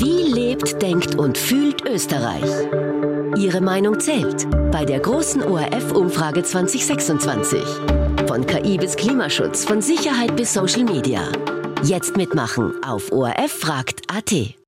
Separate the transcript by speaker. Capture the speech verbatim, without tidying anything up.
Speaker 1: Wie lebt, denkt und fühlt Österreich? Ihre Meinung zählt bei der großen O R F-Umfrage zwanzig sechsundzwanzig. Von K I bis Klimaschutz, von Sicherheit bis Social Media. Jetzt mitmachen auf O R F fragt punkt A T.